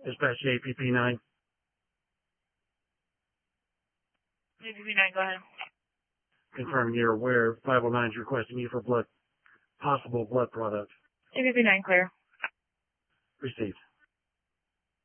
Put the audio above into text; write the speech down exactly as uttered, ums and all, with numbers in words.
Dispatch A P P nine. A P P nine, go ahead. Confirming you're aware five oh nine is requesting you for blood, possible blood product. A P P nine, clear. Received.